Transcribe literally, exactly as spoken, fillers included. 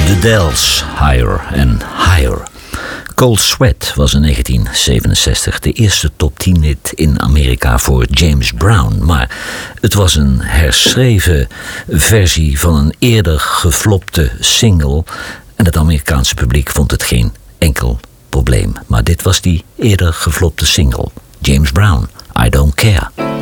The Dells, Higher and Higher. Cold Sweat was in negentien zevenenzestig de eerste top tien hit in Amerika voor James Brown. Maar het was een herschreven versie van een eerder geflopte single. En het Amerikaanse publiek vond het geen enkel probleem. Maar dit was die eerder geflopte single. James Brown, I Don't Care.